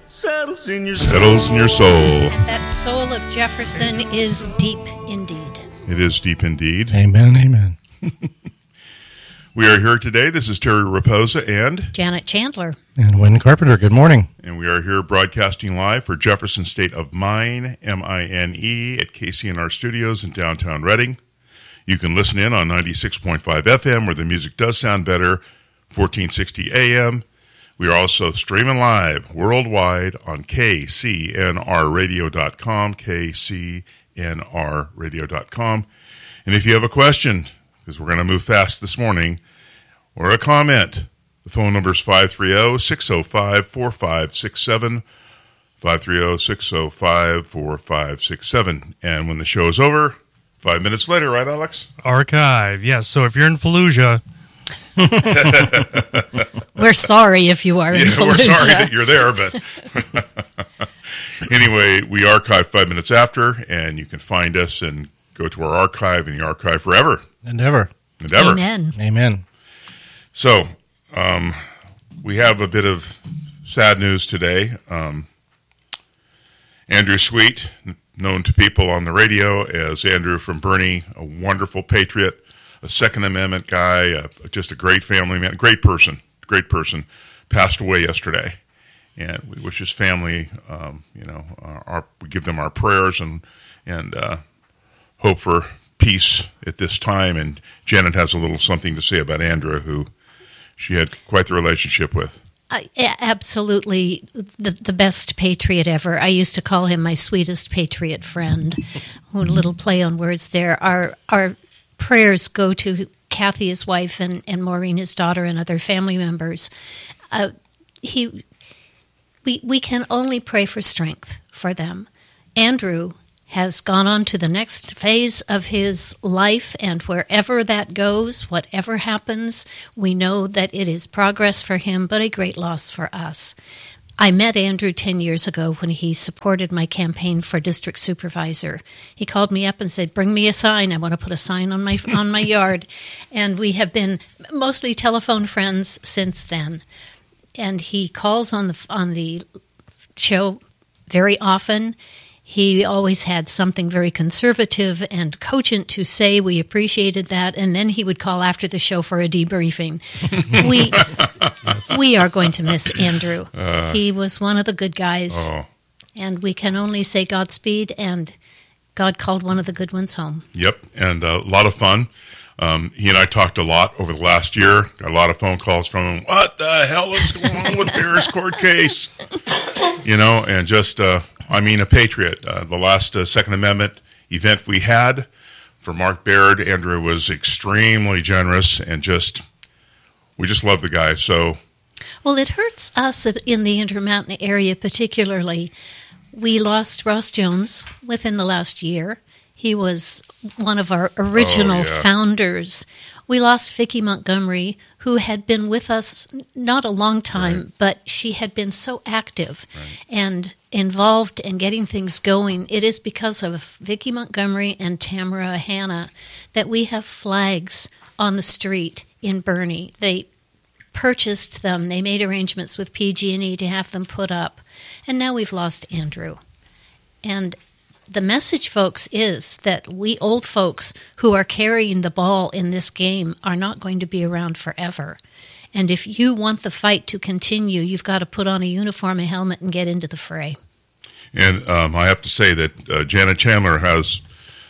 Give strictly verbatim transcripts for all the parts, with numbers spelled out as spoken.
settles in your soul. Settles in your soul. That soul of Jefferson is deep indeed. It is deep indeed. Amen, amen. We are here today. This is Terry Raposa and Janet Chandler. And Wynn Carpenter, good morning. And we are here broadcasting live for Jefferson State of Mine, M I N E, at K C N R Studios in downtown Reading. You can listen in on ninety-six point five F M, where the music does sound better, fourteen sixty A M. We are also streaming live worldwide on K C N R radio dot com, K C N R radio dot com. And if you have a question, because we're going to move fast this morning, or a comment, the phone number is five three zero, six zero five, four five six seven, five three zero, six zero five, four five six seven. And when the show is over, five minutes later, right, Alex? Archive, yes. So if you're in Fallujah... We're sorry if you are in yeah, Fallujah. We're sorry that you're there, but... Anyway, we archive five minutes after, and you can find us and go to our archive in the archive forever. And ever. And ever. Amen. Amen. So, um, we have a bit of sad news today. Um, Andrew Sweet, known to people on the radio as Andrew from Bernie, a wonderful patriot, a Second Amendment guy, uh, just a great family man, great person, great person, passed away yesterday. And we wish his family, um, you know, our, our, we give them our prayers and and uh, hope for peace at this time. And Janet has a little something to say about Andrew, who she had quite the relationship with. Uh, absolutely the, the best patriot ever. I used to call him my sweetest patriot friend. A little play on words there. Our, our prayers go to Kathy, his wife, and, and Maureen, his daughter, and other family members. Uh, he... We we can only pray for strength for them. Andrew has gone on to the next phase of his life, and wherever that goes, whatever happens, we know that it is progress for him, but a great loss for us. I met Andrew ten years ago when he supported my campaign for district supervisor. He called me up and said, "Bring me a sign. I want to put a sign on my on my yard." And we have been mostly telephone friends since then. And he calls on the on the show very often. He always had something very conservative and cogent to say. We appreciated that. And then he would call after the show for a debriefing. we yes. we are going to miss Andrew. Uh, he was one of the good guys. Oh. And we can only say Godspeed, and God called one of the good ones home. Yep, and a lot of fun. Um, he and I talked a lot over the last year. Got a lot of phone calls from him. What the hell is going on with Bear's court case? You know, and just, uh, I mean, a patriot. Uh, the last uh, Second Amendment event we had for Mark Baird, Andrew was extremely generous and just, we just love the guy. So, well, it hurts us in the Intermountain area particularly. We lost Ross Jones within the last year. He was one of our original oh, yeah. founders. We lost Vicki Montgomery, who had been with us not a long time, right. but she had been so active right. and involved in getting things going. It is because of Vicki Montgomery and Tamara Hanna that we have flags on the street in Bernie. They purchased them. They made arrangements with P G and E to have them put up. And now we've lost Andrew. And the message, folks, is that we old folks who are carrying the ball in this game are not going to be around forever. And if you want the fight to continue, you've got to put on a uniform, a helmet, and get into the fray. And um, I have to say that uh, Janet Chandler has,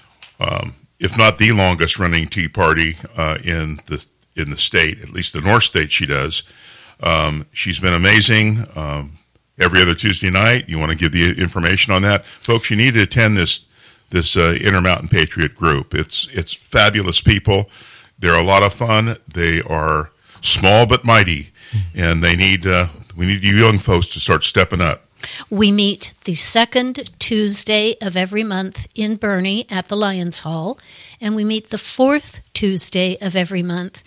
um, if not the longest running Tea Party uh, in the in the state, at least the North State she does. Um, she's been amazing. Um Every other Tuesday night, you want to give the information on that, folks. You need to attend this this uh, Intermountain Patriot group. It's it's fabulous people. They're a lot of fun. They are small but mighty, and they need uh, we need you young folks to start stepping up. We meet the second Tuesday of every month in Bernie at the Lions Hall, and we meet the fourth Tuesday of every month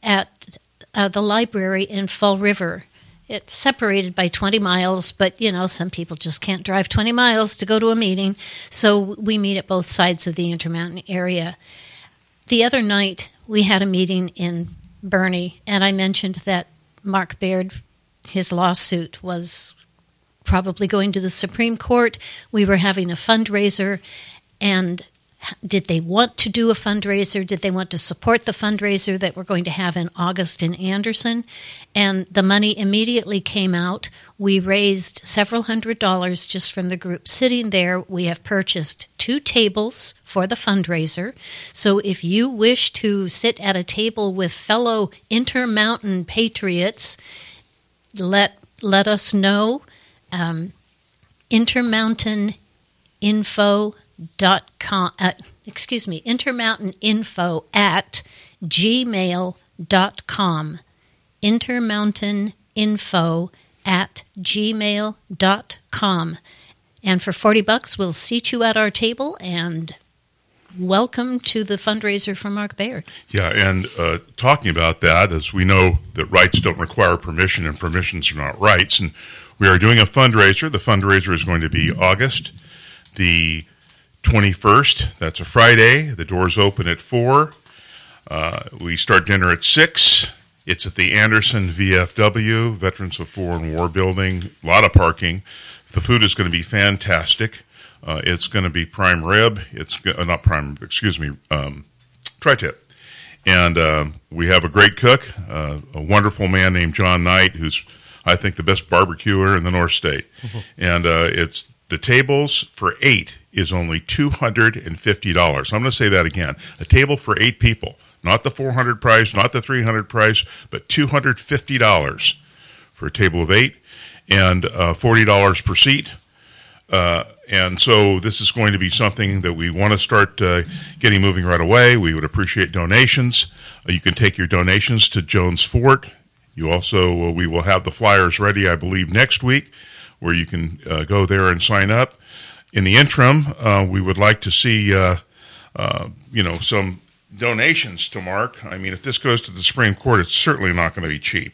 at uh, the library in Fall River. It's separated by twenty miles, but, you know, some people just can't drive twenty miles to go to a meeting. So we meet at both sides of the Intermountain area. The other night, we had a meeting in Bernie, and I mentioned that Mark Baird, his lawsuit was probably going to the Supreme Court. We were having a fundraiser, and did they want to do a fundraiser? Did they want to support the fundraiser that we're going to have in August in Anderson? And the money immediately came out. We raised several hundred dollars just from the group sitting there. We have purchased two tables for the fundraiser. So if you wish to sit at a table with fellow Intermountain patriots, let let us know. Um, Intermountain Info. Dot com, uh, excuse me, Intermountain Info at gmail dot com. Intermountain Info at gmail dot com. And for forty bucks, we'll seat you at our table, and welcome to the fundraiser for Mark Baird. Yeah, and uh, talking about that, as we know that rights don't require permission and permissions are not rights, and we are doing a fundraiser. The fundraiser is going to be August the twenty-first, that's a Friday. The doors open at four. Uh, we start dinner at six. It's at the Anderson V F W, Veterans of Foreign War Building. A lot of parking. The food is going to be fantastic. Uh, it's going to be prime rib. It's uh, not prime, excuse me, um, tri-tip. And um, we have a great cook, uh, a wonderful man named John Knight, who's, I think, the best barbecuer in the North State. Mm-hmm. And uh, it's the tables for eight is only two hundred fifty dollars. I'm going to say that again. A table for eight people, not the four hundred dollars price, not the three hundred dollars price, but two hundred fifty dollars for a table of eight, and uh, forty dollars per seat. Uh, and so this is going to be something that we want to start uh, getting moving right away. We would appreciate donations. Uh, you can take your donations to Jones Fort. You also, uh, we will have the flyers ready, I believe, next week, where you can uh, go there and sign up. In the interim, uh, we would like to see, uh, uh, you know, some donations to Mark. I mean, if this goes to the Supreme Court, it's certainly not going to be cheap.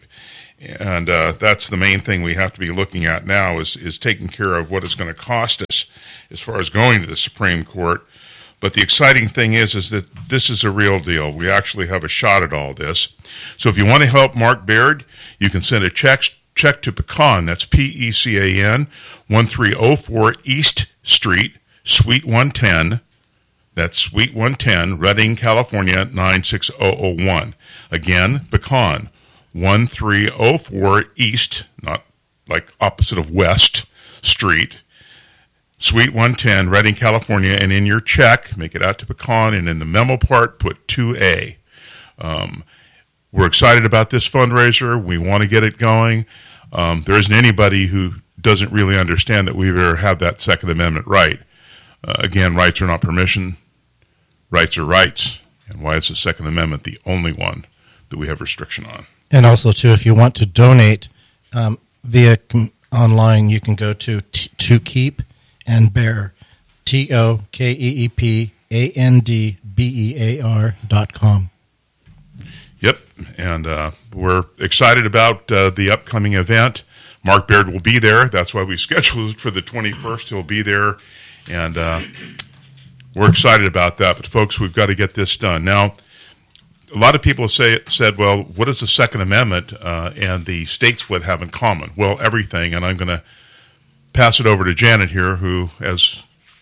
And uh, that's the main thing we have to be looking at now is, is taking care of what it's going to cost us as far as going to the Supreme Court. But the exciting thing is, is that this is a real deal. We actually have a shot at all this. So if you want to help Mark Baird, you can send a check check to Pecan. That's P E C A N, one three oh four East Street, Suite one ten. That's Suite one ten, Redding, California, nine six oh oh one. Again, Pecan, one three oh four East, not like opposite of West Street, Suite one ten, Redding, California. And in your check, make it out to Pecan, and in the memo part, put two A. Um, we're excited about this fundraiser. We want to get it going. Um, there isn't anybody who doesn't really understand that we ever have that Second Amendment right. Uh, again, rights are not permission. Rights are rights. And why is the Second Amendment the only one that we have restriction on? And also, too, if you want to donate um, via com- online, you can go to t- To Keep and Bear, T O K E E P A N D B E A R dot com. Yep, and uh, we're excited about uh, the upcoming event. Mark Baird will be there. That's why we scheduled it for the twenty-first. He'll be there, and uh, we're excited about that. But, folks, we've got to get this done. Now, a lot of people say said, well, what does the Second Amendment uh, and the state split have in common? Well, everything, and I'm going to pass it over to Janet here, who, as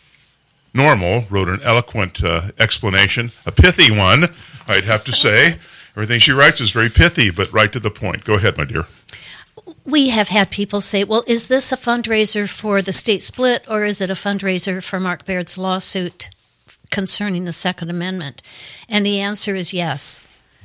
normal, wrote an eloquent uh, explanation, a pithy one, I'd have to say. Everything she writes is very pithy, but right to the point. Go ahead, my dear. We have had people say, well, is this a fundraiser for the state split, or is it a fundraiser for Mark Baird's lawsuit concerning the Second Amendment? And the answer is yes.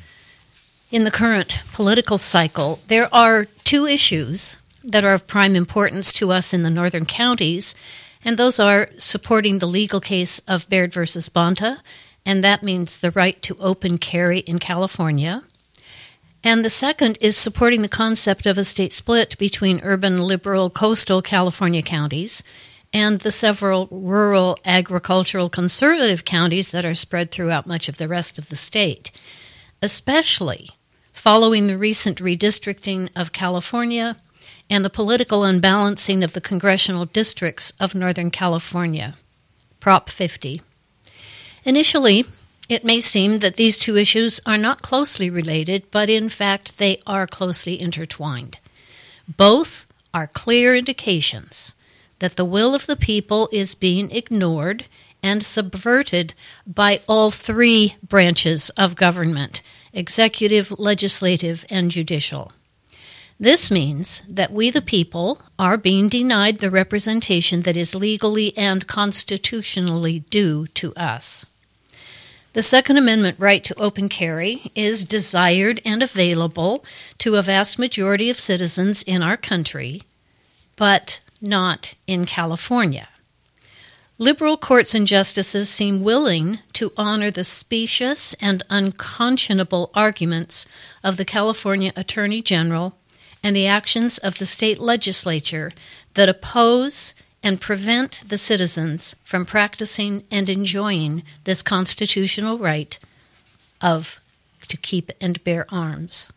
In the current political cycle, there are two issues that are of prime importance to us in the northern counties, and those are supporting the legal case of Baird versus Bonta, and that means the right to open carry in California. And the second is supporting the concept of a state split between urban, liberal, coastal California counties and the several rural, agricultural, conservative counties that are spread throughout much of the rest of the state, especially following the recent redistricting of California and the political unbalancing of the congressional districts of Northern California, Prop fifty. Initially, it may seem that these two issues are not closely related, but in fact they are closely intertwined. Both are clear indications that the will of the people is being ignored and subverted by all three branches of government, executive, legislative, and judicial. This means that we, the people, are being denied the representation that is legally and constitutionally due to us. The Second Amendment right to open carry is desired and available to a vast majority of citizens in our country, but not in California. Liberal courts and justices seem willing to honor the specious and unconscionable arguments of the California Attorney General and the actions of the state legislature that oppose and prevent the citizens from practicing and enjoying this constitutional right of to keep and bear arms.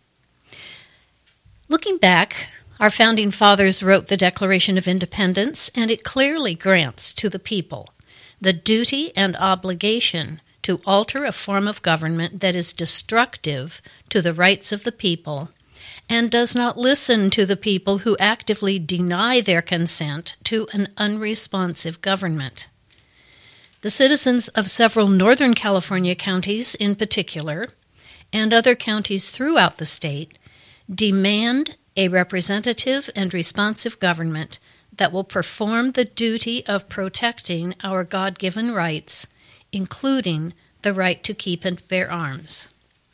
Looking back, our founding fathers wrote the Declaration of Independence, and it clearly grants to the people the duty and obligation to alter a form of government that is destructive to the rights of the people and does not listen to the people who actively deny their consent to an unresponsive government. The citizens of several Northern California counties in particular, and other counties throughout the state, demand a representative and responsive government that will perform the duty of protecting our God-given rights, including the right to keep and bear arms.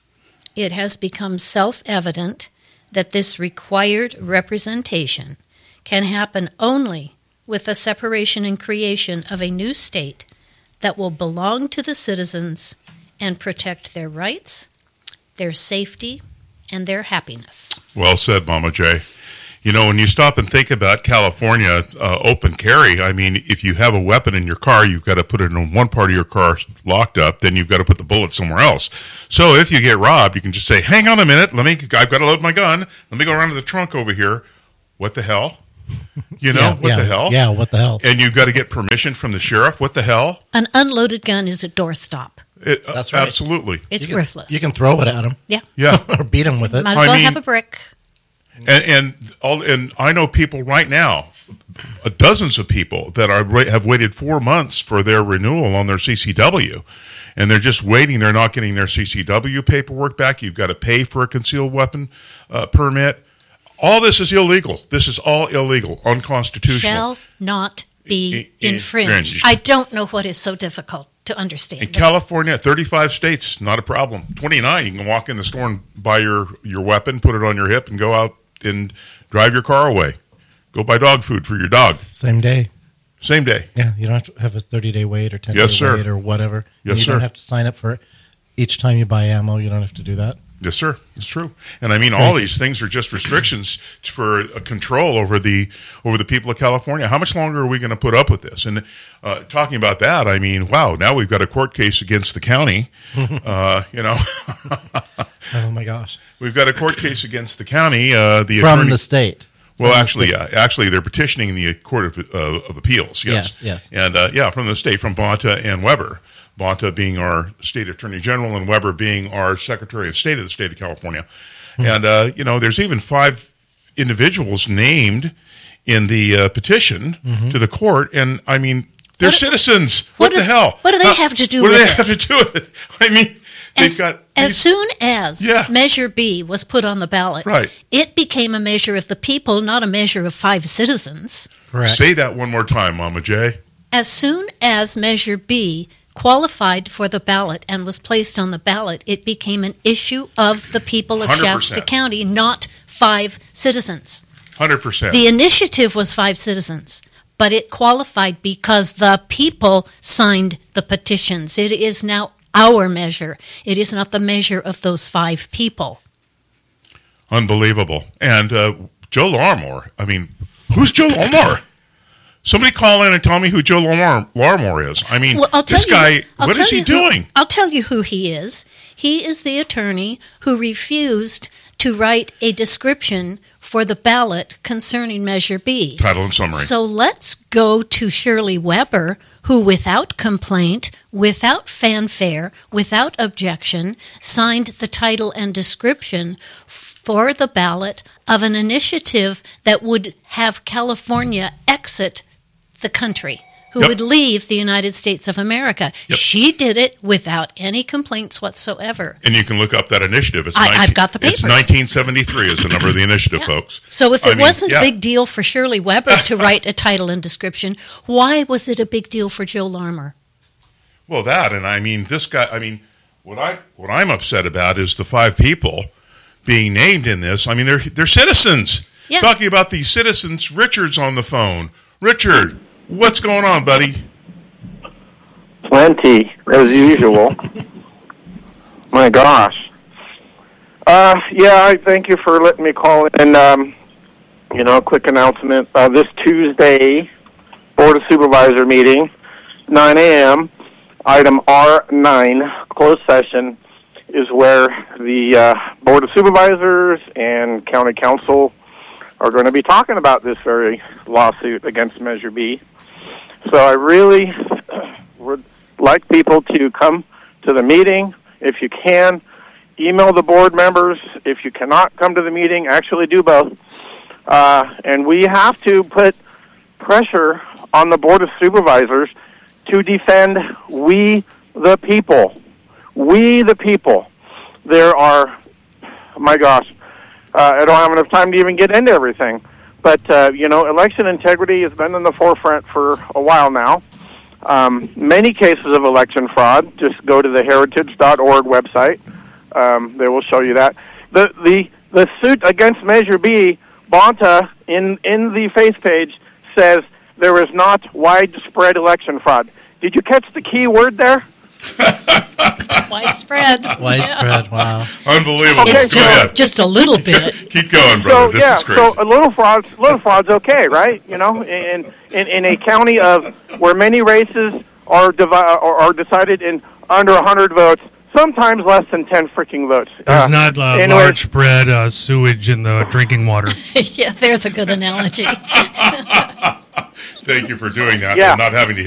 It has become self-evident that this required representation can happen only with the separation and creation of a new state that will belong to the citizens and protect their rights, their safety, and their happiness. Well said, Mama J. You know, when you stop and think about California uh, open carry, I mean, if you have a weapon in your car, you've got to put it in one part of your car locked up, then you've got to put the bullet somewhere else. So if you get robbed, you can just say, hang on a minute, let me, I've got to load my gun, let me go around to the trunk over here. What the hell? You know, yeah, what yeah, the hell? Yeah, what the hell? And you've got to get permission from the sheriff. What the hell? An unloaded gun is a doorstop. It, uh, That's right. Absolutely. It's you worthless. Can, you can throw it at him. Yeah. Yeah. Or beat him with it. Might as I well mean- have a brick. And and all and I know people right now, uh, dozens of people that are have waited four months for their renewal on their C C W, and they're just waiting. They're not getting their C C W paperwork back. You've got to pay for a concealed weapon uh, permit. All this is illegal. This is all illegal, unconstitutional. Shall not be I- I- infringed. infringed. I don't know what is so difficult to understand. In California, thirty-five states, not a problem. twenty-nine, you can walk in the store and buy your, your weapon, put it on your hip, and go out and drive your car away. Go buy dog food for your dog. Same day. Same day. Yeah, you don't have to have a thirty-day wait or ten-day Yes, sir. wait or whatever. Yes, and you sir. don't have to sign up for each time you buy ammo. You don't have to do that. Yes, sir. It's true. And I mean, all these things are just restrictions for a control over the over the people of California. How much longer are we going to put up with this? And uh, talking about that, I mean, wow, now we've got a court case against the county. uh, you know, Oh, my gosh. we've got a court case against the county. Uh, the From attorney- the state. Well, From the actually, state. yeah, actually, they're petitioning the Court of, uh, of Appeals. Yes, Yes, yes. and uh, yeah, from the state, from Bonta and Weber. Bonta being our state attorney general, and Weber being our Secretary of State of the state of California. Hmm. And uh, you know, there's even five individuals named in the uh, petition Mm-hmm. to the court, and I mean, they're What do- citizens. what What, the do- hell? what do they How- have to do What do with they it? have to do with it? I mean, they've As, got as these- soon as Yeah. Measure B was put on the ballot, Right. it became a measure of the people, not a measure of five citizens. Correct. Say that one more time, Mama J. As soon as Measure B qualified for the ballot and was placed on the ballot, it became an issue of the people of one hundred Shasta percent. County, not five citizens. Hundred percent. The initiative was five citizens, but it qualified because the people signed the petitions. It is now our measure. It is not the measure of those five people. Unbelievable. And uh, Joe Larmore, I mean, who's Joe Larmore? Somebody call in and tell me who Joe Larmore, Larmore is. I mean, Well, I'll tell this you- guy, I'll what tell is he you who- doing? I'll tell you who he is. He is the attorney who refused to write a description for the ballot concerning Measure B. Title and summary. So let's go to Shirley Weber, who without complaint, without fanfare, without objection, signed the title and description f- for the ballot of an initiative that would have California exit the country, who Yep. would leave the United States of America. Yep. She did it without any complaints whatsoever. And you can look up that initiative. It's I- I've got the It's papers. nineteen seventy-three is the number of the initiative, Yeah. folks. So if I it mean, wasn't yeah. a big deal for Shirley Weber to write a title and description, why was it a big deal for Joe Larmer? Well, that, and I mean, this guy, I mean, what, I, what I'm upset about is the five people being named in this. I mean, they're, they're citizens. Yeah. Talking about these citizens. Richard's on the phone. Richard, what's going on, buddy? Plenty, as usual. My gosh. Uh, yeah, I thank you for letting me call in. Um, you know, quick announcement. Uh, this Tuesday, Board of Supervisor meeting, nine a.m., item R nine, closed session, is where the uh, Board of Supervisors and County Council are going to be talking about this very lawsuit against Measure B. So I really would like people to come to the meeting if you can. Email the board members. If you cannot come to the meeting, actually do both. Uh, and we have to put pressure on the Board of Supervisors to defend we the people. We the people. There are, my gosh, uh, I don't have enough time to even get into everything. But, uh, you know, election integrity has been in the forefront for a while now. Um, many cases of election fraud. Just go to the heritage dot org website. Um, they will show you that. The the the suit against Measure B, Bonta, in, in the face page, says there is not widespread election fraud. Did you catch the key word there? Widespread. Widespread, wow. Unbelievable. Okay, It's Go just, ahead. just a little bit. Keep going, So brother. This yeah, is great. so a little fraud, little fraud's okay, right? You know, in in, in a county of where many races are divi- are, are decided in under a hundred votes, sometimes less than ten freaking votes. There's Uh, not uh, anyways, large spread uh, sewage in the drinking water. Yeah, there's a good analogy. Thank you for doing that Yeah. and not having to